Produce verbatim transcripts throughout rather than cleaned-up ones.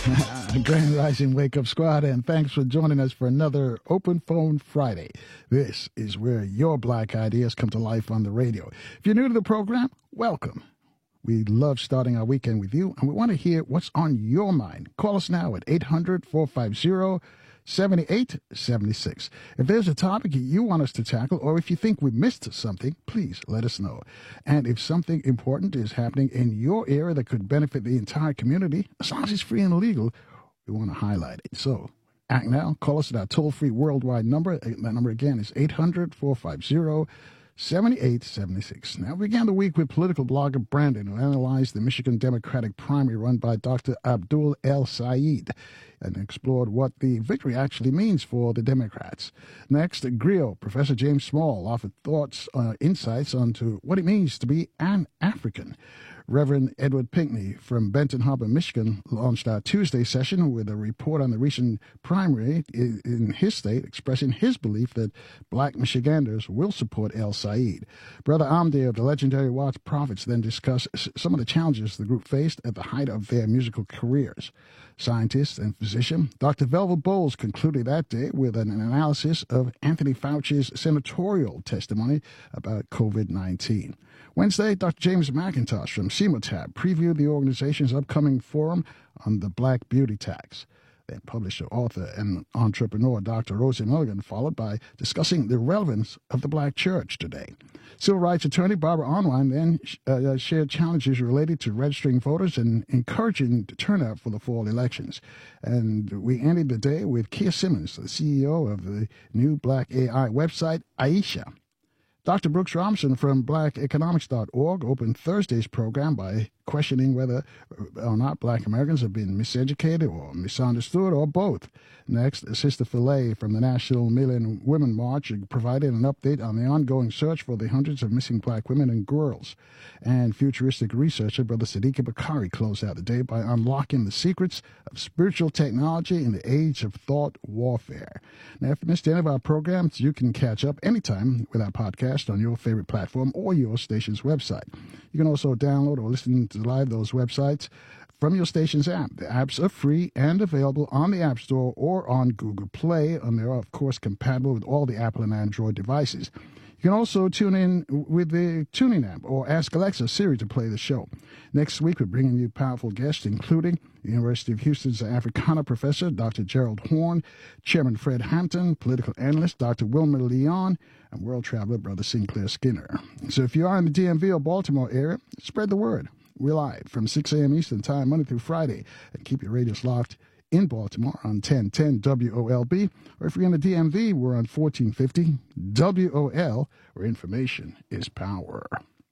Grand Rising Wake Up Squad, and thanks for joining us for another Open Phone Friday. This is where your black ideas come to life on the radio. If you're new to the program, welcome. We love starting our weekend with you, and we want to hear what's on your mind. Call us now at eight hundred, four five zero, seven eight seven six. If there's a topic you want us to tackle, or if you think we missed something, please let us know. And if something important is happening in your area that could benefit the entire community, as long as it's free and legal, we want to highlight it. So act now. Call us at our toll-free worldwide number. That number again is eight hundred, four five zero, seven eight seven six. Now, we began the week with political blogger Brandon, who analyzed the Michigan Democratic primary run by Doctor Abdul El-Sayed and explored what the victory actually means for the Democrats. Next, Griot, Professor James Small, offered thoughts, uh, insights onto what it means to be an African. Reverend Edward Pinkney from Benton Harbor, Michigan, launched our Tuesday session with a report on the recent primary in his state, expressing his belief that black Michiganders will support El-Sayed. Brother Amdi of the legendary Watts Prophets then discussed some of the challenges the group faced at the height of their musical careers. Scientist and physician Doctor Velva Bowles concluded that day with an analysis of Anthony Fauci's senatorial testimony about COVID nineteen. Wednesday, Doctor James McIntosh from CEMOTAB previewed the organization's upcoming forum on the Black Beauty Tax. Then publisher, author, and entrepreneur Doctor Rosie Milligan followed by discussing the relevance of the black church today. Civil rights attorney Barbara Online then uh, shared challenges related to registering voters and encouraging the turnout for the fall elections. And we ended the day with Kia Simmons, the C E O of the new black A I website, Aisha. Doctor Brooks Robinson from black economics dot org opened Thursday's program by questioning whether or not black Americans have been miseducated or misunderstood or both. Next, Sister Fillet from the National Million Women March provided an update on the ongoing search for the hundreds of missing black women and girls. And futuristic researcher Brother Siddiqui Bakari closed out the day by unlocking the secrets of spiritual technology in the age of thought warfare. Now, if you missed any of our programs, you can catch up anytime with our podcast on your favorite platform or your station's website. You can also download or listen to live those websites from your station's app. The apps are free and available on the App Store or on Google Play, and they're, of course, compatible with all the Apple and Android devices. You can also tune in with the TuneIn app or ask Alexa Siri to play the show. Next week, we're bringing you powerful guests, including the University of Houston's Africana professor, Doctor Gerald Horn, Chairman Fred Hampton, political analyst, Doctor Wilmer Leon, and world traveler, Brother Sinclair Skinner. So if you are in the D M V or Baltimore area, spread the word. We're live from six a.m. Eastern Time, Monday through Friday. And keep your radios locked in Baltimore on ten ten W O L B. Or if you're in the D M V, we're on fourteen fifty W O L, where information is power.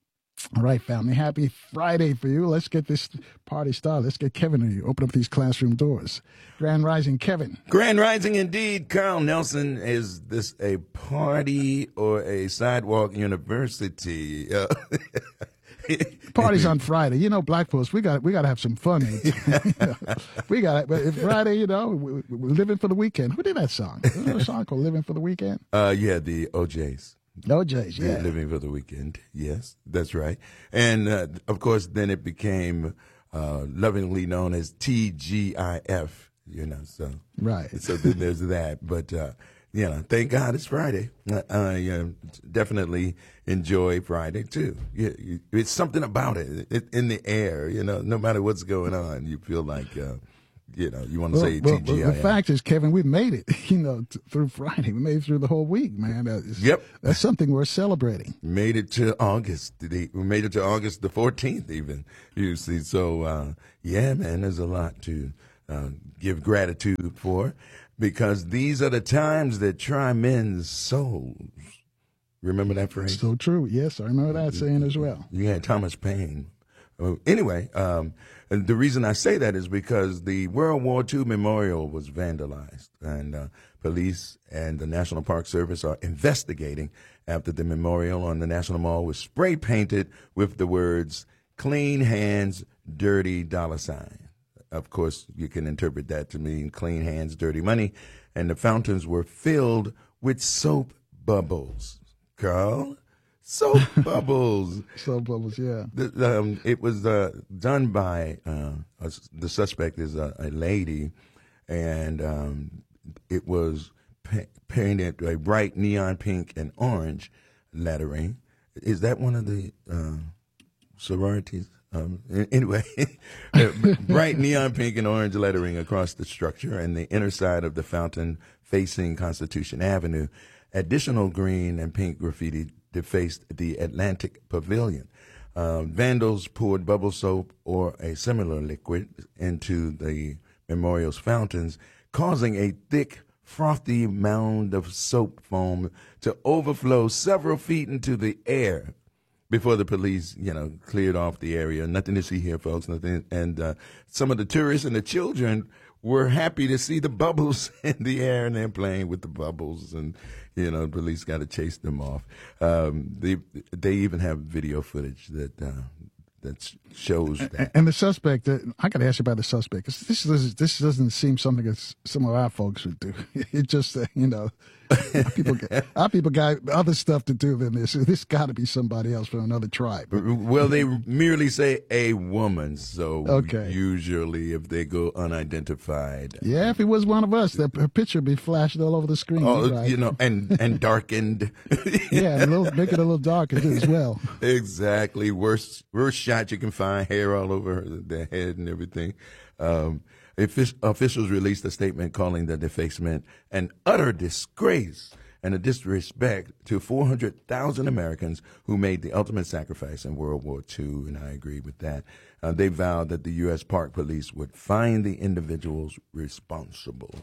All right, family, happy Friday for you. Let's get this party started. Let's get Kevin and you open up these classroom doors. Grand Rising, Kevin. Grand Rising indeed, Carl Nelson. Is this a party or a sidewalk university? Uh, Party's on Friday. You know, black folks, we got we got to have some fun. we got it. But if Friday, you know, we, we're living for the weekend. Who did that song? Isn't there a song called "Living for the Weekend"? Uh, yeah, the O Js. O Js, yeah. Living for the Weekend. Yes, that's right. And uh, of course, then it became uh, lovingly known as T G I F. You know, so right. So then there's that. But uh, you know, thank God it's Friday. I, I uh, definitely enjoy Friday too. You, you, it's something about it. it in the air. You know, no matter what's going on, you feel like. Uh, You know, you want to well, say well, T G I F. Well, the fact is, Kevin, we made it, you know, t- through Friday. We made it through the whole week, man. That's, yep. That's something worth celebrating. Made it to August. We made it to August the fourteenth even, you see. So, uh, yeah, man, there's a lot to uh, give gratitude for because these are the times that try men's souls. Remember that phrase? So true. Yes, I remember that saying as well. You had Thomas Paine. Uh, anyway, um, and the reason I say that is because the World War Two memorial was vandalized, and uh, police and the National Park Service are investigating after the memorial on the National Mall was spray painted with the words "Clean Hands, Dirty Dollar Sign." Of course, you can interpret that to mean clean hands, dirty money, and the fountains were filled with soap bubbles. Carl, Soap bubbles. Soap bubbles, yeah. The, um, it was uh, done by uh, a, the suspect is a, a lady, and um, it was pa- painted a bright neon pink and orange lettering. Is that one of the uh, sororities? Um, anyway, bright neon pink and orange lettering across the structure and the inner side of the fountain facing Constitution Avenue. Additional green and pink graffiti defaced the Atlantic Pavilion. Uh, vandals poured bubble soap or a similar liquid into the memorial's fountains, causing a thick, frothy mound of soap foam to overflow several feet into the air before the police, you know, cleared off the area. Nothing to see here, folks. Nothing. And uh, some of the tourists and the children were happy to see the bubbles in the air, and they're playing with the bubbles. And, you know, the police got to chase them off. Um, they they even have video footage that uh, that shows that. And the suspect, uh, I got to ask you about the suspect. 'Cause this doesn't this doesn't seem something that some of our folks would do. It just, uh, you know, our people, got, our people got other stuff to do than this. This got to be somebody else from another tribe. Well, they merely say a woman, so okay. Usually if they go unidentified. Yeah, if it was one of us, that her picture would be flashed all over the screen. Oh, right. you know, and, and darkened. Yeah, a little, make it a little darker too, as well. Exactly. Worst, worst shot you can find, hair all over their head and everything. Um, Officials released a statement calling the defacement an utter disgrace and a disrespect to four hundred thousand Americans who made the ultimate sacrifice in World War Two, and I agree with that. Uh, they vowed that the U S Park Police would find the individuals responsible.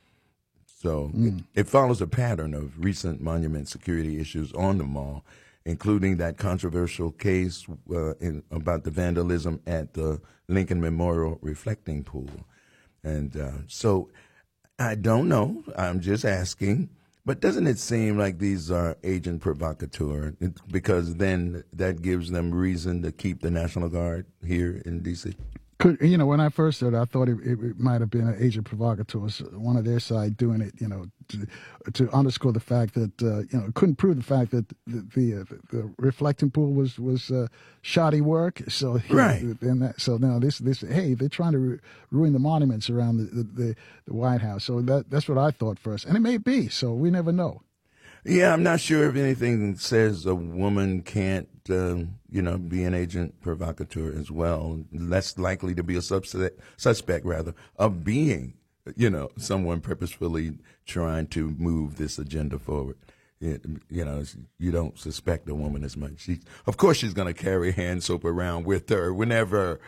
So mm. it, it follows a pattern of recent monument security issues on the mall, including that controversial case uh, in, about the vandalism at the Lincoln Memorial Reflecting Pool. And uh, so I don't know. I'm just asking. But doesn't it seem like these are agent provocateur? Because then that gives them reason to keep the National Guard here in D C? Could, you know, when I first heard it, I thought it, it, it might have been an agent provocateur, one of their side doing it, you know, to, to underscore the fact that, uh, you know, couldn't prove the fact that the the, uh, the reflecting pool was was uh, shoddy work. So right. And that, so now this this hey, they're trying to ru- ruin the monuments around the, the, the, the White House. So that that's what I thought first, and it may be. So we never know. Yeah, I'm not sure if anything says a woman can't, uh, you know, be an agent provocateur as well. Less likely to be a suspect, suspect rather, of being, you know, someone purposefully trying to move this agenda forward. You, you know, you don't suspect a woman as much. She, of course, she's going to carry hand soap around with her whenever,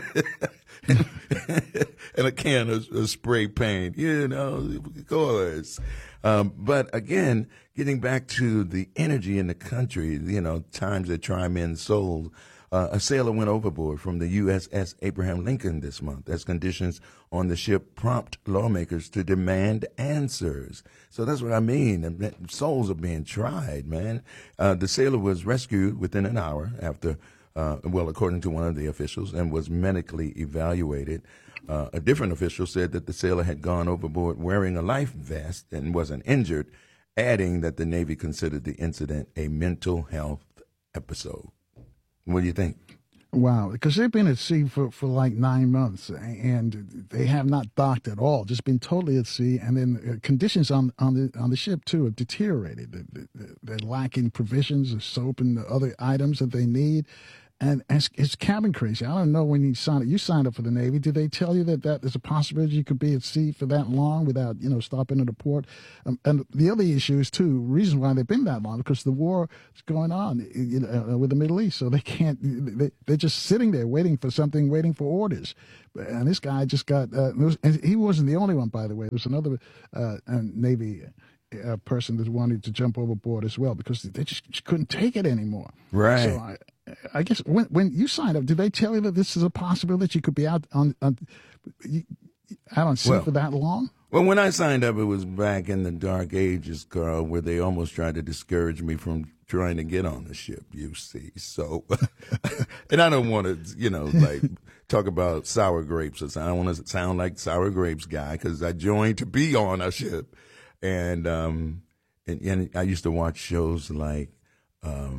and a can of, of spray paint. You know, of course. Um, but again, getting back to the energy in the country, you know, times that try men's souls. Uh, a sailor went overboard from the U S S Abraham Lincoln this month as conditions on the ship prompt lawmakers to demand answers. So that's what I mean. Souls are being tried, man. Uh, the sailor was rescued within an hour after, uh, well, according to one of the officials, and was medically evaluated. Uh, a different official said that the sailor had gone overboard wearing a life vest and wasn't injured, adding that the Navy considered the incident a mental health episode. What do you think? Wow, because they've been at sea for, for like nine months, and they have not docked at all, just been totally at sea. And then conditions on on the on the ship, too, have deteriorated. They're lacking provisions of soap and the other items that they need. And it's, it's cabin crazy. I don't know when you signed up. You signed up for the Navy. Did they tell you that, that there's a possibility you could be at sea for that long without, you know, stopping at a port? Um, and the other issue is, too, reason why they've been that long, because the war is going on, you know, with the Middle East. So they can't, they, they're just sitting there waiting for something, waiting for orders. And this guy just got, uh, was, and he wasn't the only one, by the way. There was another uh, Navy uh, person that wanted to jump overboard as well, because they just, just couldn't take it anymore. Right. So I, I guess when when you signed up, did they tell you that this is a possibility that you could be out on, on out on sea well, for that long? Well, when I signed up, it was back in the dark ages, Carl, where they almost tried to discourage me from trying to get on the ship, you see. So, and I don't want to, you know, like talk about sour grapes or something. I don't want to sound like sour grapes guy, because I joined to be on a ship. And, um, and, and I used to watch shows like, um,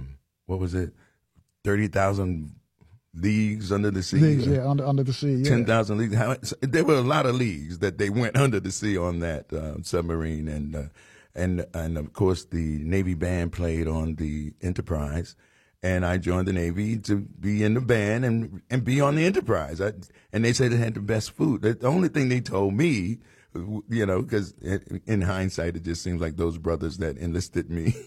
what was it, thirty thousand leagues under the sea? Leagues, yeah, under, under the sea, yeah. ten thousand leagues. How, there were a lot of leagues that they went under the sea on that uh, submarine. And, uh, and, and, of course, the Navy band played on the Enterprise. And I joined the Navy to be in the band and, and be on the Enterprise. I, and they said it had the best food. The only thing they told me, you know, because in hindsight, it just seems like those brothers that enlisted me,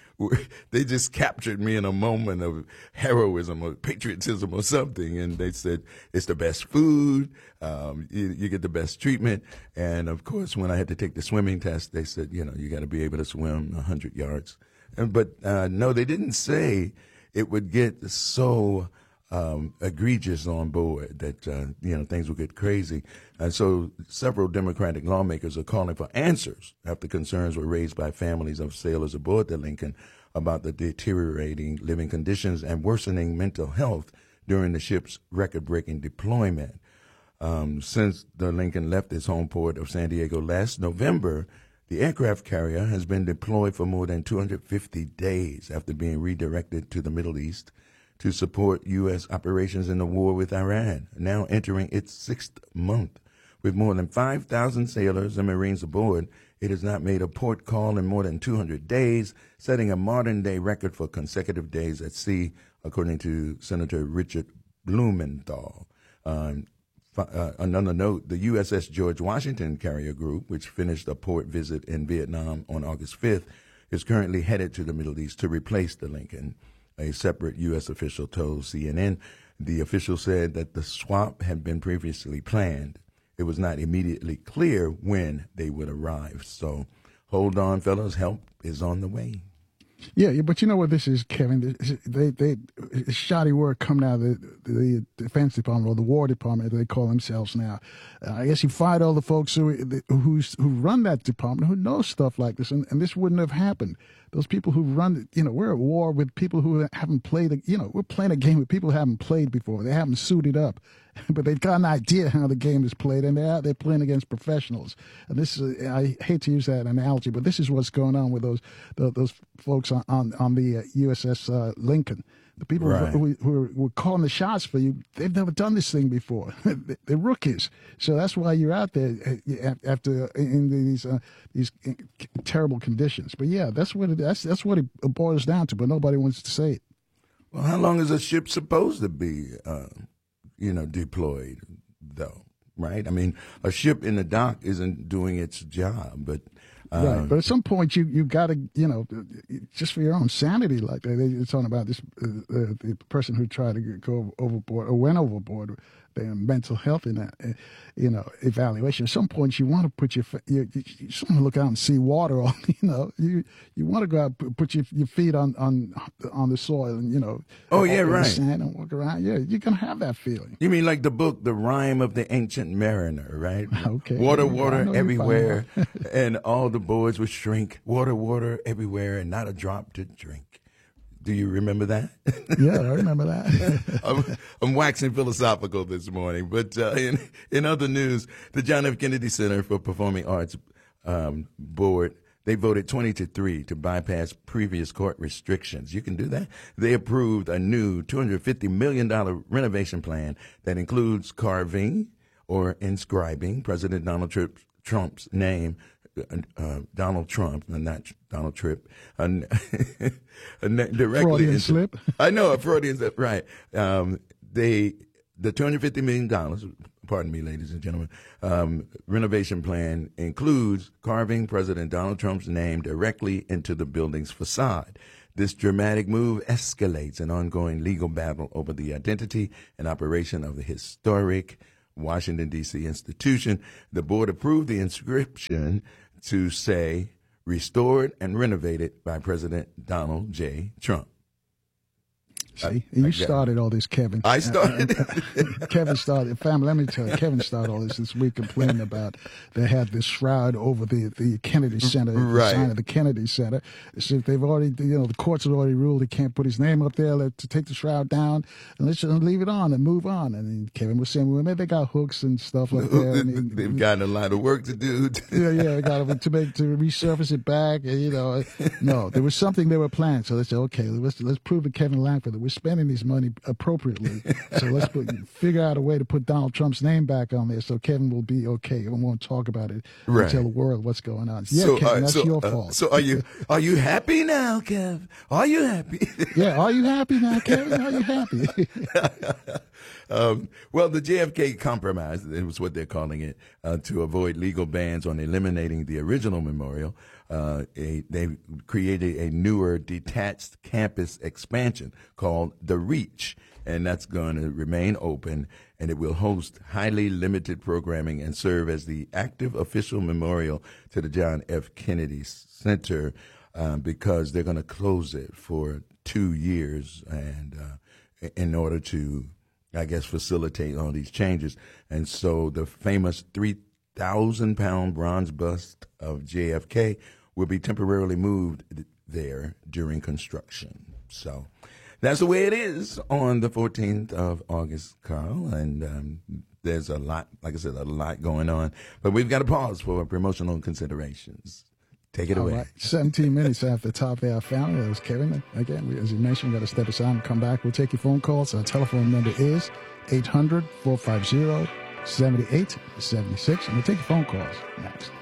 they just captured me in a moment of heroism or patriotism or something. And they said, it's the best food, um, you, you get the best treatment. And, of course, when I had to take the swimming test, they said, you know, you got to be able to swim one hundred yards. And, but, uh, no, they didn't say it would get so um, egregious on board that, uh, you know, things would get crazy. And so several Democratic lawmakers are calling for answers after concerns were raised by families of sailors aboard the Lincoln about the deteriorating living conditions and worsening mental health during the ship's record-breaking deployment. Um, since the Lincoln left its home port of San Diego last November, the aircraft carrier has been deployed for more than two hundred fifty days after being redirected to the Middle East to support U S operations in the war with Iran, now entering its sixth month. With more than five thousand sailors and Marines aboard, it has not made a port call in more than two hundred days, setting a modern-day record for consecutive days at sea, according to Senator Richard Blumenthal. Um, Uh, another note, the U S S George Washington Carrier Group, which finished a port visit in Vietnam on August fifth, is currently headed to the Middle East to replace the Lincoln. A separate U S official told C N N. The official said that the swap had been previously planned. It was not immediately clear when they would arrive. So hold on, fellas. Help is on the way. Yeah, but you know what this is, Kevin? They, they, it's shoddy work coming out of the, the Defense Department or the War Department, they call themselves now. Uh, I guess he fired all the folks who who's, who run that department, who know stuff like this, and, and this wouldn't have happened. Those people who run, you know, we're at war with people who haven't played, you know, we're playing a game with people who haven't played before. They haven't suited up, but they've got an idea how the game is played, and they're out there playing against professionals. And this is, I hate to use that analogy, but this is what's going on with those those folks on, on, on the uh, U S S uh, Lincoln. The people right. who, who, who are calling the shots for you, they've never done this thing before. They're rookies. So that's why you're out there after in these uh, these terrible conditions. But yeah, that's what it, that's that's what it boils down to. But nobody wants to say it. Well, how long is a ship supposed to be, uh, you know, deployed, though? Right? I mean, a ship in the dock isn't doing its job, but. Um, right, but at some point you you got to, you know, just for your own sanity, like they, they're talking about this, uh, uh, the person who tried to go overboard or went overboard, their mental health in that, uh, you know, evaluation. At some point you want to put your, you, you just want to look out and see water, on, you know, you you want to go out and put your your feet on on on the soil and, you know, oh yeah, right, sand and walk around. Yeah, you're gonna have that feeling. You mean like the book, The Rime of the Ancient Mariner, right? Okay. Water, water everywhere, and all the boards would shrink. Water, water everywhere, and not a drop to drink. Do you remember that? Yeah, I remember that. I'm, I'm waxing philosophical this morning, but uh, in in other news, the John F. Kennedy Center for Performing Arts um, board, they voted twenty to three to bypass previous court restrictions. You can do that. They approved a new two hundred fifty million dollars renovation plan that includes carving or inscribing President Donald Trump's name. Uh, Donald Trump, and not Donald Tripp, uh, uh, directly Freudian into, slip. I know a Freudian slip, right? Um, they the two hundred fifty million dollars. Pardon me, ladies and gentlemen. Um, renovation plan includes carving President Donald Trump's name directly into the building's facade. This dramatic move escalates an ongoing legal battle over the identity and operation of the historic Washington, D C institution. The board approved the inscription to say, restored and renovated by President Donald J. Trump. See, I, you I started all this, Kevin. I started. Kevin started. Family, let me tell you, Kevin started all this this week complaining about they had this shroud over the, the Kennedy Center, right. the sign of the Kennedy Center. So if they've already, you know, the courts have already ruled he can't put his name up there let, to take the shroud down, and let's just leave it on and move on. And then Kevin was saying, well, maybe they got hooks and stuff like that. And he, They've got a lot of work to do. yeah, yeah, got to make to resurface it back. And, you know, no, there was something they were planning. So they said, okay, let's let's prove to Kevin Lankford that we're spending these money appropriately. So let's put, figure out a way to put Donald Trump's name back on there, so Kevin will be okay and won't talk about it right. and tell the world what's going on. Yeah, so, Kevin, uh, that's so, your uh, fault. So are you are you happy now, Kev? Are you happy? Yeah, are you happy now, Kevin? Are you happy? um, well, the J F K Compromise, it was what they're calling it, uh, to avoid legal bans on eliminating the original memorial. Uh, a, they created a newer detached campus expansion called the Reach, and that's going to remain open, and it will host highly limited programming and serve as the active official memorial to the John F. Kennedy Center, um, because they're going to close it for two years and uh, in order to, I guess, facilitate all these changes. And so the famous three thousand pound bronze bust of J F K will be temporarily moved there during construction. So that's the way it is on the fourteenth of August, Carl. And um, there's a lot, like I said, a lot going on. But we've got to pause for promotional considerations. Take it All away. right. seventeen minutes after the top there, I found it. That was Kevin. Again, we, as you mentioned, we got to step aside and come back. We'll take your phone calls. Our telephone number is eight hundred, four five zero, seven eight seven six. And we'll take your phone calls next.